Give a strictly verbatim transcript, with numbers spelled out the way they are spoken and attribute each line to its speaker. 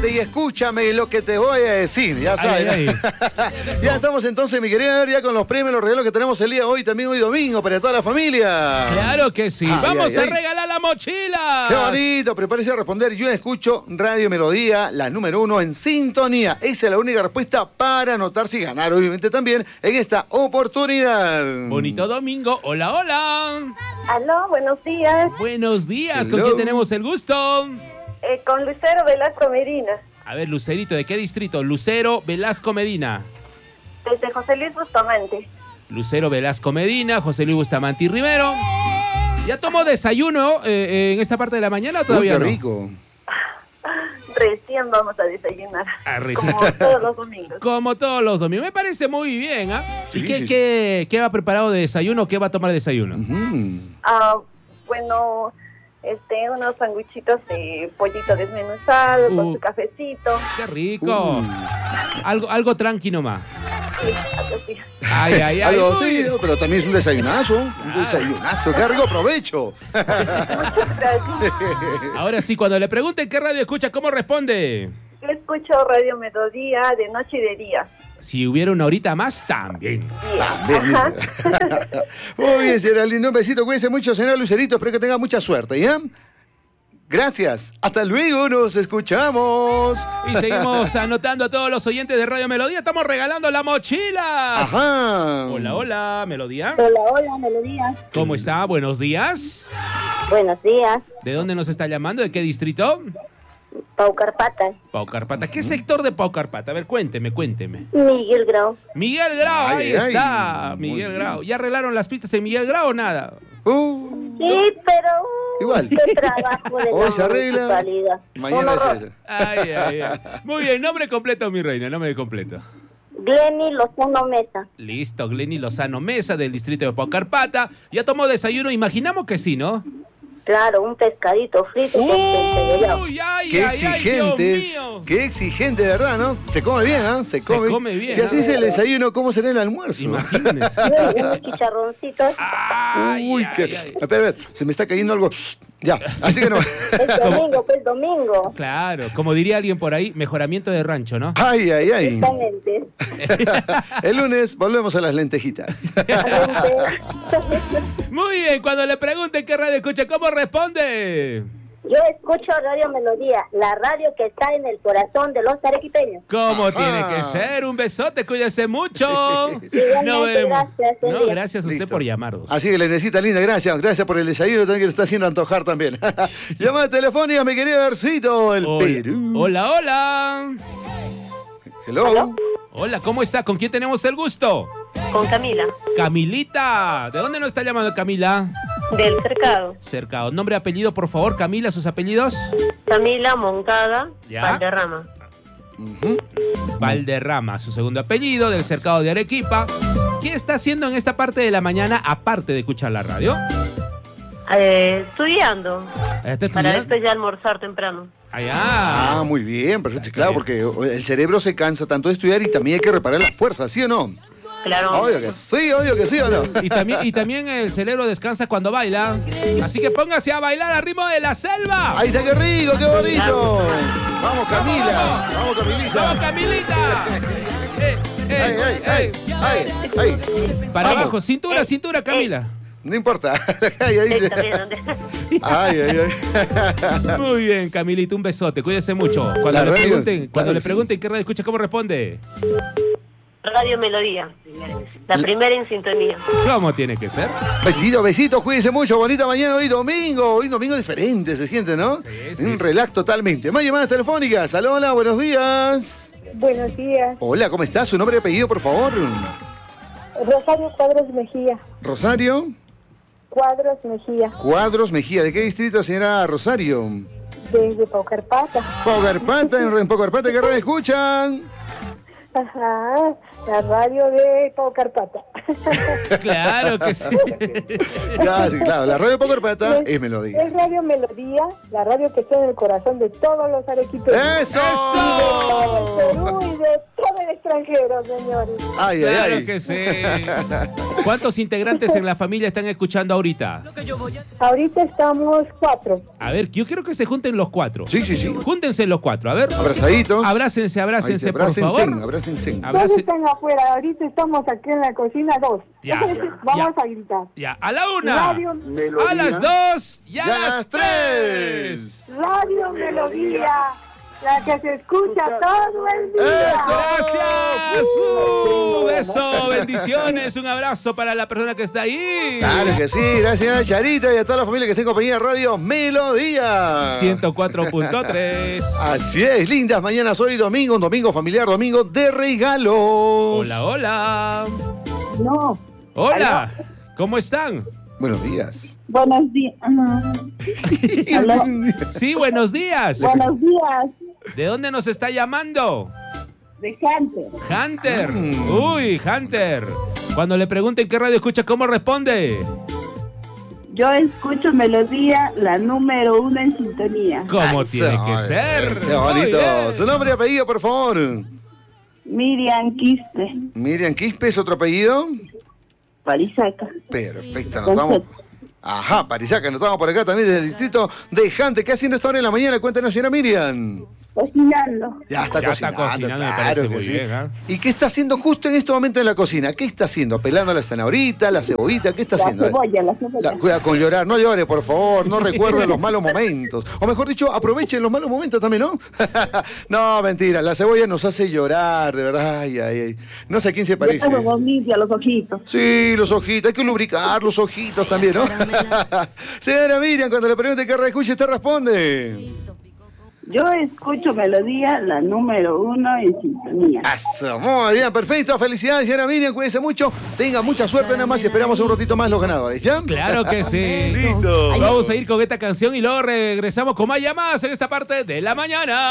Speaker 1: Siéntate y escúchame lo que te voy a decir, ya sabes.
Speaker 2: Ay, ay.
Speaker 1: Ya estamos entonces, mi querida, ya con los premios, los regalos que tenemos el día de hoy, también hoy domingo, para toda la familia.
Speaker 2: Claro que sí.
Speaker 1: Ay,
Speaker 2: Vamos
Speaker 1: ay,
Speaker 2: a
Speaker 1: ay.
Speaker 2: regalar la mochila.
Speaker 1: Qué bonito, prepárese a responder. Yo escucho Radio Melodía, la número uno en sintonía. Esa es la única respuesta para anotarse y ganar, obviamente, también en esta oportunidad.
Speaker 2: Bonito domingo. Hola, hola.
Speaker 3: Aló, buenos días.
Speaker 2: Buenos días. ¿Con
Speaker 1: Hello.
Speaker 2: quién tenemos el gusto?
Speaker 3: Eh, con Lucero Velasco Medina,
Speaker 2: A ver, Lucerito, ¿de qué distrito? Lucero Velasco Medina.
Speaker 3: desde José Luis Bustamante.
Speaker 2: Lucero Velasco Medina, José Luis Bustamante y Rivero. ¿Ya tomó desayuno eh, en esta parte de la mañana o
Speaker 1: Uy,
Speaker 2: todavía
Speaker 1: qué
Speaker 2: no?
Speaker 1: rico.
Speaker 3: Recién vamos a desayunar,
Speaker 2: Ah, recién.
Speaker 3: como todos los domingos.
Speaker 2: Como todos los domingos. Me parece muy bien, ¿ah?
Speaker 1: Sí,
Speaker 2: ¿Y qué,
Speaker 1: sí, sí.
Speaker 2: qué, qué va preparado de desayuno? ¿Qué va a tomar de desayuno?
Speaker 1: Ujú.
Speaker 3: Ah, bueno, este, unos sanguichitos de pollito desmenuzado con
Speaker 2: Uh.
Speaker 3: su cafecito.
Speaker 2: ¡Qué rico!
Speaker 1: Uy.
Speaker 2: Algo, algo tranqui nomás.
Speaker 3: Sí, algo así.
Speaker 2: Ay, ay, ay.
Speaker 1: Algo
Speaker 2: muy
Speaker 1: así,
Speaker 2: bien.
Speaker 1: ¿no? Pero también es un desayunazo. Un
Speaker 2: Claro.
Speaker 1: desayunazo. Qué rico provecho.
Speaker 3: Muchas gracias.
Speaker 2: Ahora sí, cuando le pregunten qué radio escucha, ¿cómo responde?
Speaker 3: Yo escucho Radio Melodía de noche y de día.
Speaker 2: Si hubiera una horita más, también.
Speaker 3: Bien.
Speaker 1: Bien.
Speaker 3: Ajá.
Speaker 1: Muy bien, señora Linda. Un besito. Cuídense mucho, señora Lucerito. Espero que tenga mucha suerte, ¿ya? Gracias. Hasta luego. Nos escuchamos.
Speaker 2: Y seguimos anotando a todos los oyentes de Radio Melodía. Estamos regalando la mochila.
Speaker 1: Ajá.
Speaker 2: Hola, hola, Melodía.
Speaker 3: Hola, hola, Melodía.
Speaker 2: ¿Cómo está? Buenos días.
Speaker 3: Buenos días.
Speaker 2: ¿De dónde nos está llamando? ¿De qué distrito?
Speaker 3: Pau Carpata.
Speaker 2: Pau Carpata. ¿Qué sector de Pau Carpata? A ver, cuénteme, cuénteme.
Speaker 3: Miguel Grau.
Speaker 2: Miguel Grau,
Speaker 1: Ay,
Speaker 2: ahí
Speaker 1: ay,
Speaker 2: está.
Speaker 1: muy
Speaker 2: Miguel
Speaker 1: bien.
Speaker 2: Grau. ¿Ya arreglaron las pistas en Miguel Grau o nada?
Speaker 1: Uh,
Speaker 3: Sí, pero... uh,
Speaker 1: Igual.
Speaker 3: qué trabajo de
Speaker 1: Hoy
Speaker 3: la
Speaker 1: se arregla.
Speaker 3: municipalidad.
Speaker 1: Mañana
Speaker 3: Un
Speaker 1: es
Speaker 3: horror.
Speaker 1: ella.
Speaker 2: Ay, ay, ay. Muy bien, nombre completo, mi reina, nombre completo.
Speaker 3: Glenny Lozano Mesa.
Speaker 2: Listo, Glenny Lozano Mesa, del distrito de Pau Carpata. ¿Ya tomó desayuno? Imaginamos que sí, ¿no?
Speaker 3: Claro, un pescadito frito con centellado.
Speaker 2: Uy, ay,
Speaker 1: Qué
Speaker 2: ay, ay,
Speaker 1: exigentes,
Speaker 2: Dios mío.
Speaker 1: qué exigente, de verdad, ¿no? Se come bien, ¿ah? Se come,
Speaker 2: come bien,
Speaker 1: Si así
Speaker 2: ¿no?
Speaker 1: es el desayuno, ¿cómo será el almuerzo?
Speaker 2: Imagínense.
Speaker 3: Unos chicharroncitos.
Speaker 2: Ay,
Speaker 1: Uy,
Speaker 2: ay,
Speaker 1: qué...
Speaker 2: ay.
Speaker 1: Espera, espera, se me está cayendo algo. Ya, así que no.
Speaker 3: Es domingo, pues domingo.
Speaker 2: Claro, como diría alguien por ahí, mejoramiento de rancho, ¿no?
Speaker 1: Ay, ay, ay.
Speaker 3: Exactamente.
Speaker 1: El lunes volvemos a las lentejitas.
Speaker 2: Muy bien, cuando le pregunten qué radio escucha, ¿cómo responde?
Speaker 3: Yo escucho Radio Melodía, la radio que está en el corazón de los arequipeños.
Speaker 2: ¿Cómo
Speaker 1: Ajá.
Speaker 2: tiene que ser? Un besote, cuídese mucho.
Speaker 3: Igualmente,
Speaker 2: Nos vemos.
Speaker 3: gracias, buen
Speaker 2: No,
Speaker 3: día.
Speaker 2: gracias a usted
Speaker 1: Listo.
Speaker 2: por llamarnos.
Speaker 1: Así que le necesita linda, gracias. Gracias por el desayuno también que lo está haciendo antojar también. Llamada telefónica, mi querido Garcito, el
Speaker 2: Hola,
Speaker 1: Perú.
Speaker 2: hola, hola.
Speaker 1: Hello.
Speaker 3: ¿Aló?
Speaker 2: Hola, ¿cómo está? ¿Con quién tenemos el gusto?
Speaker 3: Con Camila,
Speaker 2: Camilita. ¿De dónde nos está llamando Camila?
Speaker 3: del cercado.
Speaker 2: Cercado. Nombre, apellido, por favor. Camila, sus apellidos.
Speaker 3: Camila Moncada,
Speaker 2: Ya.
Speaker 3: Valderrama.
Speaker 1: Ujú.
Speaker 2: Valderrama, su segundo apellido, del cercado de Arequipa. ¿Qué está haciendo en esta parte de la mañana, aparte de escuchar la radio?
Speaker 3: Eh, estudiando,
Speaker 2: ¿Está
Speaker 3: para
Speaker 2: estudiando?
Speaker 3: después ya almorzar temprano.
Speaker 2: Allá.
Speaker 1: Ah, muy bien, perfecto. Claro, porque el cerebro se cansa tanto de estudiar y también hay que reparar la fuerza, ¿sí o no?
Speaker 3: Claro.
Speaker 1: Obvio que sí, obvio que sí o no.
Speaker 2: Y también, y también el cerebro descansa cuando baila. Así que póngase a bailar al ritmo de la selva.
Speaker 1: Ahí está, qué rico, qué bonito. Vamos, Camila. Vamos,
Speaker 2: ¡Vamos,
Speaker 1: Camilita.
Speaker 2: Camilita! Eh, eh,
Speaker 1: Ay, ay, ay, ay, ay.
Speaker 2: Para
Speaker 1: Vamos.
Speaker 2: abajo, cintura, cintura, Camila.
Speaker 1: No importa. Ella dice.
Speaker 3: Está bien, ¿dónde?
Speaker 1: Ay, ay, ay.
Speaker 2: Muy bien, Camilita, un besote, cuídese mucho. Cuando
Speaker 1: La
Speaker 2: le
Speaker 1: radio,
Speaker 2: pregunten,
Speaker 1: claro
Speaker 2: cuando
Speaker 1: que
Speaker 2: le
Speaker 1: sí.
Speaker 2: pregunten qué radio escucha, ¿cómo responde?
Speaker 3: Radio Melodía, la primera en sintonía.
Speaker 2: ¿Cómo tiene que ser?
Speaker 1: Besitos, besitos, cuídense mucho. Bonita mañana, hoy domingo. Hoy domingo diferente, se siente, ¿no?
Speaker 2: Sí, sí.
Speaker 1: Un relax totalmente. Más llamadas telefónicas. Aló, hola, buenos días.
Speaker 3: Buenos días.
Speaker 1: Hola, ¿cómo estás? Su nombre y apellido, por favor.
Speaker 3: Rosario Cuadros Mejía.
Speaker 1: Rosario
Speaker 3: Cuadros Mejía,
Speaker 1: Cuadros Mejía. ¿De qué distrito, señora Rosario?
Speaker 3: desde Paucarpata.
Speaker 1: Pogarpata, en, en Pogarpata, ¿qué radio escuchan?
Speaker 3: Ajá, la radio de Paucarpata.
Speaker 2: Claro que sí.
Speaker 1: Ya, sí, claro. La radio Pogarpata es melodía.
Speaker 3: Es Radio Melodía, la radio que está en el corazón de todos los arequipeños.
Speaker 1: ¡Eso!
Speaker 3: De todo el Perú y de toda nuestra
Speaker 4: extranjero, señores.
Speaker 1: Ay,
Speaker 2: Claro
Speaker 1: ay, ay.
Speaker 2: que sí. ¿Cuántos integrantes en la familia están escuchando ahorita?
Speaker 4: Ahorita estamos cuatro.
Speaker 2: A ver, yo quiero que se junten los cuatro.
Speaker 1: Sí, sí, sí.
Speaker 2: Júntense los cuatro, a ver.
Speaker 1: Abrazaditos.
Speaker 2: Abrácense, abrácense,
Speaker 1: Ahí,
Speaker 2: por
Speaker 1: abrácense,
Speaker 2: favor.
Speaker 1: abrácense.
Speaker 4: ¿Dónde
Speaker 2: Abrace-
Speaker 4: están afuera? Ahorita estamos aquí en la cocina dos.
Speaker 2: Ya,
Speaker 4: Vamos
Speaker 2: ya.
Speaker 4: a gritar.
Speaker 2: Ya, a la una,
Speaker 4: Radio,
Speaker 2: a las dos y a,
Speaker 1: Ya
Speaker 2: las tres.
Speaker 4: Radio Melodía, la que se escucha todo el día.
Speaker 1: ¡Eso!
Speaker 2: Gracias. Uh, beso, bendiciones, un abrazo para la persona que está ahí.
Speaker 1: Claro que sí, gracias a Charita y a toda la familia que está en compañía de Radio Melodía.
Speaker 2: ciento cuatro punto tres.
Speaker 1: Así es, lindas mañanas hoy domingo, un domingo familiar, domingo de regalos.
Speaker 2: Hola, hola.
Speaker 4: No,
Speaker 2: Hola, ¿cómo están?
Speaker 1: Buenos días.
Speaker 4: buenos días. Aló.
Speaker 2: Sí, buenos días.
Speaker 4: Buenos días,
Speaker 2: ¿De dónde nos está llamando?
Speaker 4: de Hunter.
Speaker 2: Hunter.
Speaker 1: Mm.
Speaker 2: Uy, Hunter. Cuando le pregunten qué radio escucha, ¿cómo responde?
Speaker 4: Yo escucho Melodía, la número uno en sintonía.
Speaker 2: ¿Cómo
Speaker 1: Eso,
Speaker 2: tiene que
Speaker 1: ay,
Speaker 2: ser?
Speaker 1: Qué bonito.
Speaker 2: Muy bien.
Speaker 1: Su nombre y apellido, por favor.
Speaker 4: Miriam Quiste,
Speaker 1: Miriam Quispe, ¿es otro apellido?
Speaker 4: Parisaca.
Speaker 1: Perfecto, anotamos. Ajá, Parisaca, anotamos por acá también desde el distrito de Jante. ¿Qué haciendo esta hora en la mañana? Cuéntanos, señora Miriam.
Speaker 4: Cocinando.
Speaker 1: Ya está
Speaker 2: Ya está
Speaker 1: cocinando,
Speaker 2: cocinando, me
Speaker 1: claro
Speaker 2: parece
Speaker 1: que
Speaker 2: muy
Speaker 1: sí.
Speaker 2: bien, ¿ah?
Speaker 1: ¿Y qué está haciendo justo en este momento en la cocina? ¿Qué está haciendo? ¿Pelando la zanahorita, la cebollita? ¿Qué está
Speaker 4: La
Speaker 1: haciendo?
Speaker 4: cebolla, la cebolla.
Speaker 1: La- cuida con llorar, no llore, por favor, no recuerde los malos momentos. O mejor dicho, aprovechen los malos momentos también, ¿no? No, mentira, la cebolla nos hace llorar, de verdad. Ay, ay, ay. No sé a quién se
Speaker 4: Yo
Speaker 1: parece.
Speaker 4: tengo bonita los ojitos.
Speaker 1: Sí, los ojitos, hay que lubricar los ojitos también, ¿no? Señora Miriam, cuando le pregunte qué radio escucha, usted responde.
Speaker 4: Yo escucho Melodía, la número uno en sintonía.
Speaker 1: Eso, muy bien, perfecto. Felicidades, señora Miriam, cuídese mucho. Tenga mucha suerte nada más y esperamos un ratito más los ganadores, ¿ya?
Speaker 2: Claro que sí.
Speaker 1: Listo.
Speaker 2: Vamos a ir con esta canción y luego regresamos con más llamadas en esta parte de la mañana.